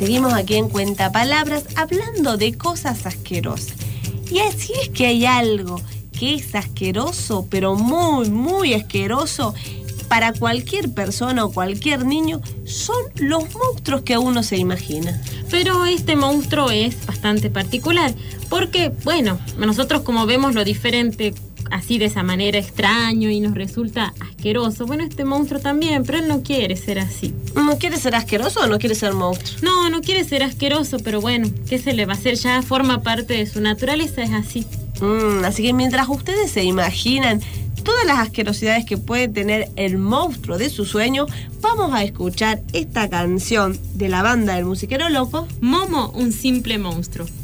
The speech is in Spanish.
seguimos aquí en Cuentapalabras hablando de cosas asquerosas. Y así es que hay algo que es asqueroso, pero muy, muy asqueroso para cualquier persona o cualquier niño, son los monstruos que uno se imagina. Pero este monstruo es bastante particular, porque, bueno, nosotros como vemos lo diferente así de esa manera extraño y nos resulta asqueroso, bueno, este monstruo también, pero él no quiere ser así. ¿No quiere ser asqueroso o no quiere ser monstruo? No quiere ser asqueroso, pero bueno, ¿qué se le va a hacer? Ya forma parte de su naturaleza, es así. Así que mientras ustedes se imaginan todas las asquerosidades que puede tener el monstruo de su sueño, vamos a escuchar esta canción de la banda del Musiquero Loco, Momo, un simple monstruo.